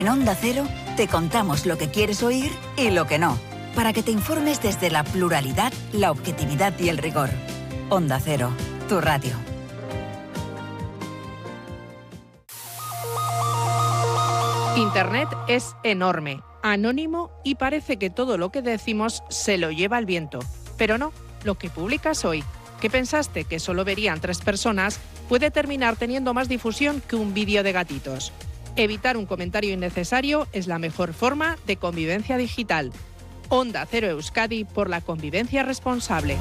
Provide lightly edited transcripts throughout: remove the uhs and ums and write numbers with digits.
En Onda Cero te contamos lo que quieres oír y lo que no, para que te informes desde la pluralidad, la objetividad y el rigor. Onda Cero, tu radio. Internet es enorme, anónimo y parece que todo lo que decimos se lo lleva el viento. Pero no, lo que publicas hoy, que pensaste que solo verían 3 personas, puede terminar teniendo más difusión que un vídeo de gatitos. Evitar un comentario innecesario es la mejor forma de convivencia digital. Onda Cero Euskadi por la convivencia responsable.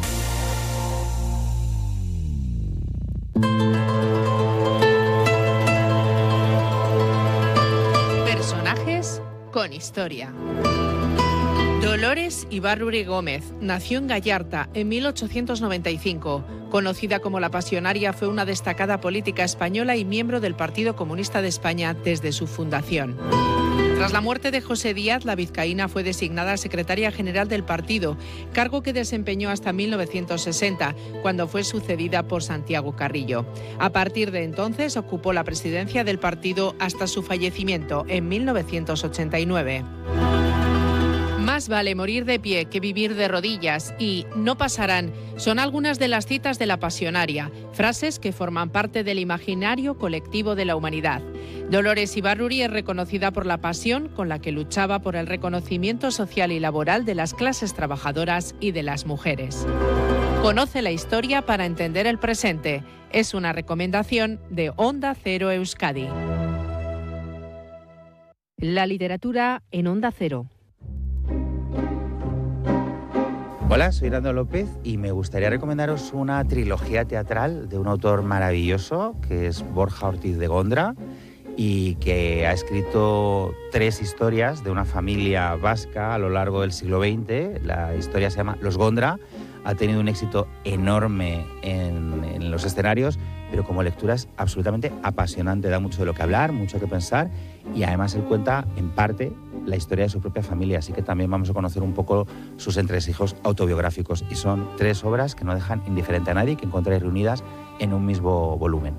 Personajes con historia. Dolores Ibarruri Gómez nació en Gallarta en 1895. Conocida como la Pasionaria, fue una destacada política española y miembro del Partido Comunista de España desde su fundación. Tras la muerte de José Díaz, la vizcaína fue designada secretaria general del partido, cargo que desempeñó hasta 1960, cuando fue sucedida por Santiago Carrillo. A partir de entonces ocupó la presidencia del partido hasta su fallecimiento en 1989. Más vale morir de pie que vivir de rodillas y no pasarán son algunas de las citas de la Pasionaria, frases que forman parte del imaginario colectivo de la humanidad. Dolores Ibarruri es reconocida por la pasión con la que luchaba por el reconocimiento social y laboral de las clases trabajadoras y de las mujeres. Conoce la historia para entender el presente. Es una recomendación de Onda Cero Euskadi. La literatura en Onda Cero. Hola, soy Nando López y me gustaría recomendaros una trilogía teatral de un autor maravilloso que es Borja Ortiz de Gondra y que ha escrito 3 historias de una familia vasca a lo largo del siglo XX. La historia se llama Los Gondra, ha tenido un éxito enorme en los escenarios, pero como lectura es absolutamente apasionante, da mucho de lo que hablar, mucho que pensar y además él cuenta en parte la historia de su propia familia, así que también vamos a conocer un poco sus entresijos autobiográficos y son 3 obras que no dejan indiferente a nadie, que encontráis reunidas en un mismo volumen.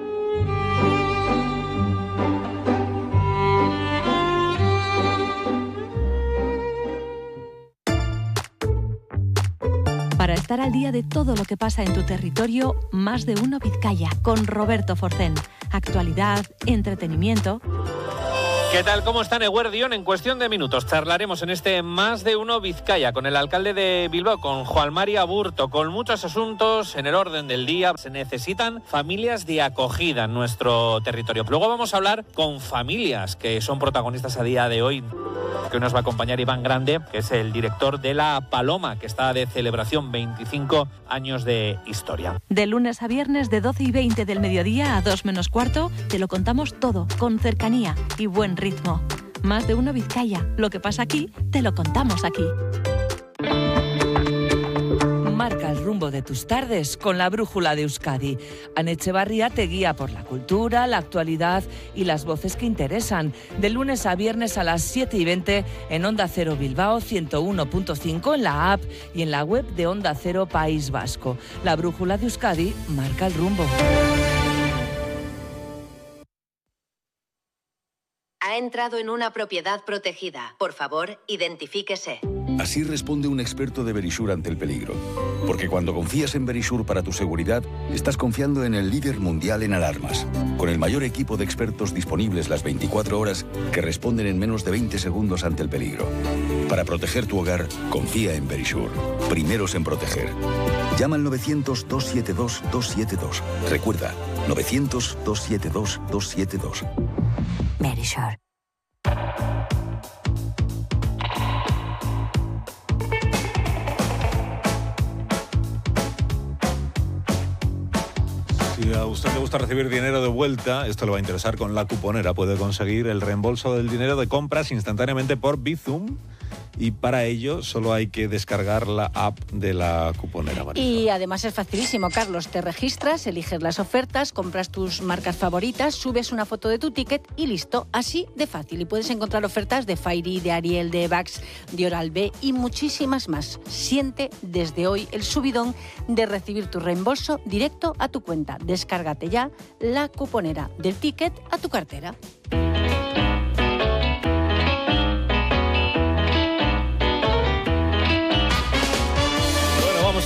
Para estar al día de todo lo que pasa en tu territorio, Más de Uno Vizcaya, con Roberto Forcén. Actualidad, entretenimiento. ¿Qué tal? ¿Cómo están, Eguerdión? En cuestión de minutos charlaremos en este Más de Uno Vizcaya con el alcalde de Bilbao, con Juan Mari Aburto, con muchos asuntos en el orden del día. Se necesitan familias de acogida en nuestro territorio. Luego vamos a hablar con familias que son protagonistas a día de hoy, que hoy nos va a acompañar Iván Grande, que es el director de La Paloma, que está de celebración, 25 años de historia. De lunes a viernes de 12:20 del mediodía a 2 menos cuarto, te lo contamos todo, con cercanía y buen ritmo. Más de Uno Vizcaya, lo que pasa aquí, te lo contamos aquí. Marca el rumbo de tus tardes con la brújula de Euskadi. Ane Echevarría te guía por la cultura, la actualidad y las voces que interesan. De lunes a viernes a las 7:20 en Onda Cero Bilbao 101.5 en la app y en la web de Onda Cero País Vasco. La brújula de Euskadi marca el rumbo. Ha entrado en una propiedad protegida. Por favor, identifíquese. Así responde un experto de Verisure ante el peligro. Porque cuando confías en Verisure para tu seguridad, estás confiando en el líder mundial en alarmas. Con el mayor equipo de expertos disponibles las 24 horas que responden en menos de 20 segundos ante el peligro. Para proteger tu hogar, confía en Verisure. Primeros en proteger. Llama al 900-272-272. Recuerda, 900-272-272. Verisure. Si a usted le gusta recibir dinero de vuelta, esto le va a interesar con La Cuponera. Puede conseguir el reembolso del dinero de compras instantáneamente por Bizum. Y para ello solo hay que descargar la app de La Cuponera. Marisol. Y además es facilísimo, Carlos. Te registras, eliges las ofertas, compras tus marcas favoritas, subes una foto de tu ticket y listo. Así de fácil. Y puedes encontrar ofertas de Fairy, de Ariel, de Vax, de Oral-B y muchísimas más. Siente desde hoy el subidón de recibir tu reembolso directo a tu cuenta. Descárgate ya La Cuponera, del ticket a tu cartera.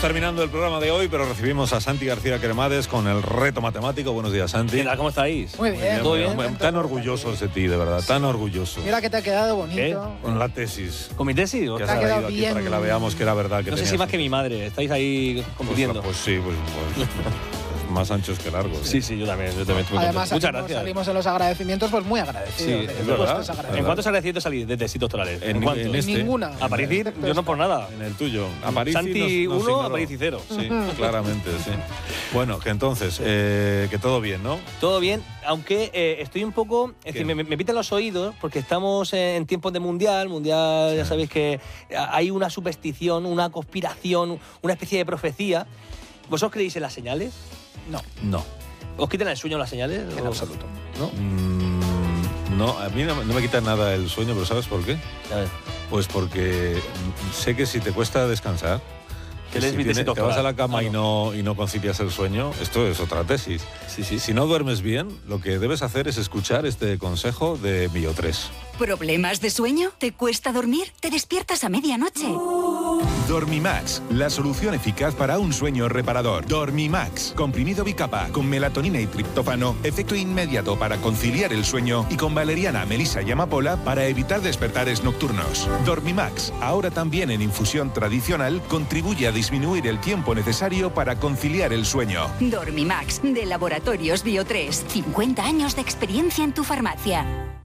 terminando el programa de hoy, pero recibimos a Santi García Cremades con el reto matemático. Buenos días, Santi. ¿Qué tal? ¿Cómo estáis? Muy bien. ¿Todo bien? Tan orgullosos de ti, de verdad, tan orgullosos. Mira que te ha quedado bonito. ¿Qué? Con la tesis. ¿Con mi tesis? Que Te has ha quedado traído aquí bien. para que la veamos que era verdad. Que No sé si tenías más que mi madre. Estáis ahí compitiendo. Pues sí, pues más anchos que largos. Sí, yo también. Estoy muy Además, contento. Muchas aquí gracias. salimos en los agradecimientos, pues muy agradecidos. Sí, de es que verdad. estés agradecido. ¿En cuántos agradecimientos salís de tesis doctorales? En cuántos? este. Ninguna. A París, yo no por nada. En el tuyo. A París Santi 1, a París 0. Sí, claramente, sí. Bueno, que entonces, que todo bien, ¿no? Todo bien, aunque estoy un poco... Es decir, me pitan los oídos porque estamos en tiempos de mundial. Mundial, ya sabéis que hay una superstición, una conspiración, una especie de profecía. ¿Vosotros creéis en las señales? No. ¿Os quitan el sueño las señales? En absoluto. ¿No? No, a mí no me quita nada el sueño, pero ¿sabes por qué? A ver. Pues porque sé que si te cuesta descansar, Que si lees te vas a la cama y no concilias el sueño, esto es otra tesis. Sí. Si no duermes bien, lo que debes hacer es escuchar este consejo de Bio3. ¿Problemas de sueño? ¿Te cuesta dormir? ¿Te despiertas a medianoche? Dormimax, la solución eficaz para un sueño reparador. Dormimax, comprimido bicapa, con melatonina y triptófano, efecto inmediato para conciliar el sueño y con valeriana, melisa y amapola para evitar despertares nocturnos. Dormimax, ahora también en infusión tradicional, contribuye a disminuir el tiempo necesario para conciliar el sueño. Dormimax, de Laboratorios Bio3. 50 años de experiencia en tu farmacia.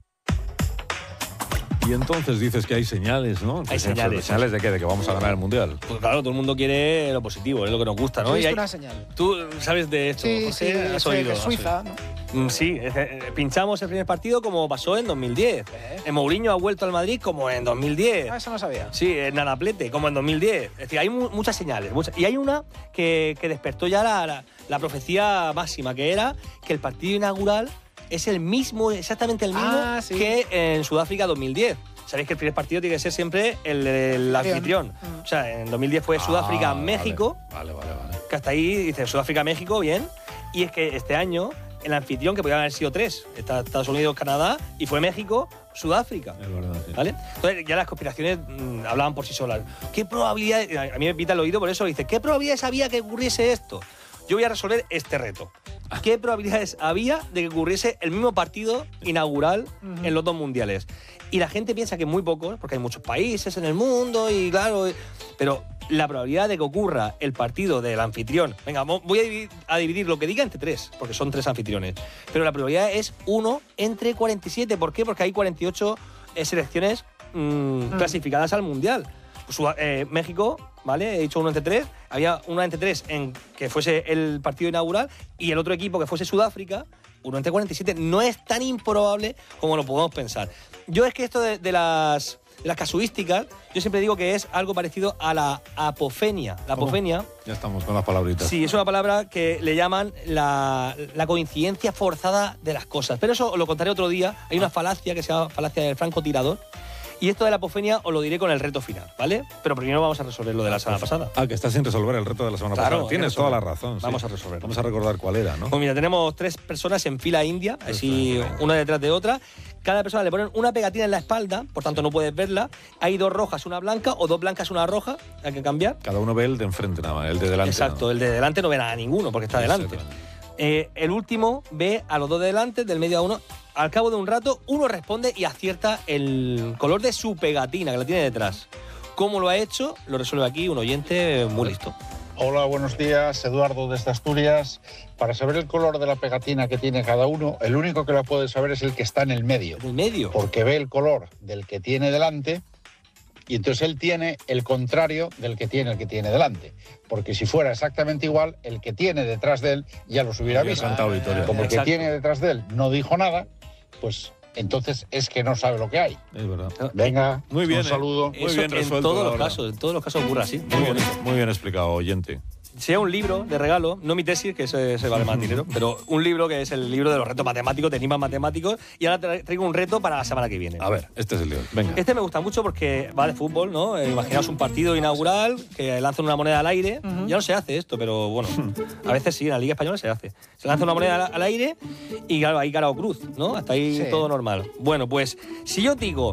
Y entonces dices que hay señales, ¿no? Hay señales. ¿Señales de qué? ¿De que vamos a ganar el Mundial? Pues claro, todo el mundo quiere lo positivo, es lo que nos gusta, ¿no? ¿Has Y visto hay- una señal? Tú sabes de esto, Sí, José, sí, has sé oído. que has Suiza, oído. ¿no? Sí, pinchamos el primer partido como pasó en 2010. Mourinho ha vuelto al Madrid como en 2010. Ah, eso no sabía. Sí, en Nanaplete, como en 2010. Es decir, hay muchas señales. Y hay una que despertó ya la profecía máxima, que era que el partido inaugural es el mismo, exactamente el mismo Sí. que en Sudáfrica 2010. Sabéis que el primer partido tiene que ser siempre el anfitrión. O sea, en 2010 fue Sudáfrica-México. Vale. Que hasta ahí dice Sudáfrica-México, bien. Y es que este año el anfitrión, que podían haber sido 3, Estados Unidos, Canadá, y fue México, Sudáfrica. Es verdad, sí. ¿Vale? Entonces ya las conspiraciones hablaban por sí solas. ¿Qué probabilidades? A mí me pita el oído por eso, dice, ¿qué probabilidades había que ocurriese esto? Yo voy a resolver este reto. ¿Qué probabilidades había de que ocurriese el mismo partido inaugural en los dos mundiales? Y la gente piensa que muy pocos, porque hay muchos países en el mundo y claro, pero la probabilidad de que ocurra el partido del anfitrión, venga, voy a dividir lo que diga entre 3, porque son 3 anfitriones, pero la probabilidad es 1 entre 47. ¿Por qué? Porque hay 48 selecciones clasificadas al mundial. México, ¿vale? He dicho 1 entre 3. Había 1 entre 3 en que fuese el partido inaugural y el otro equipo que fuese Sudáfrica, 1 entre 47. No es tan improbable como lo podemos pensar. Yo es que esto de las casuísticas, yo siempre digo que es algo parecido a la apofenia. La apofenia... Ya estamos con las palabritas. Sí, es una palabra que le llaman la coincidencia forzada de las cosas. Pero eso os lo contaré otro día. Hay una falacia que se llama falacia del francotirador. Y esto de la apofenia os lo diré con el reto final, ¿vale? Pero primero vamos a resolver lo de la semana pasada. Que estás sin resolver el reto de la semana Claro, pasada. Tienes toda la razón. Sí. Vamos a resolverlo. Vamos a recordar cuál era, ¿no? Pues mira, tenemos 3 personas en fila india, así una detrás de otra. Cada persona le ponen una pegatina en la espalda, por tanto no puedes verla. Hay 2 rojas, una blanca, o 2 blancas, una roja. Hay que cambiar. Cada uno ve el de enfrente nada más, el de delante. Exacto, ¿no? el de delante no ve a ninguno porque está delante. El último ve a los 2 de delante, del medio a uno. Al cabo de un rato, uno responde y acierta el color de su pegatina, que la tiene detrás. ¿Cómo lo ha hecho? Lo resuelve aquí un oyente muy listo. Hola, buenos días. Eduardo desde Asturias. Para saber el color de la pegatina que tiene cada uno, el único que la puede saber es el que está en el medio. ¿En el medio? Porque ve el color del que tiene delante y entonces él tiene el contrario del que tiene el que tiene delante. Porque si fuera exactamente igual, el que tiene detrás de él ya los hubiera visto. Como el que tiene detrás de él no dijo nada, pues entonces es que no sabe lo que hay. Es verdad. Venga, muy bien, un saludo. Muy bien resuelto. En todos los casos ocurre así. Muy bien explicado, oyente. Sea un libro de regalo, no mi tesis, que se vale más dinero, pero un libro que es el libro de los retos matemáticos, de enigmas matemáticos, y ahora traigo un reto para la semana que viene. A ver, este es el libro. Venga. Este me gusta mucho porque va de fútbol, ¿no? Imaginaos un partido inaugural que lanzan una moneda al aire. Ya no se hace esto, pero bueno, a veces sí, en la Liga Española se hace. Se lanza una moneda al aire y claro, hay cara o cruz, ¿no? Hasta ahí todo normal. Bueno, pues si yo digo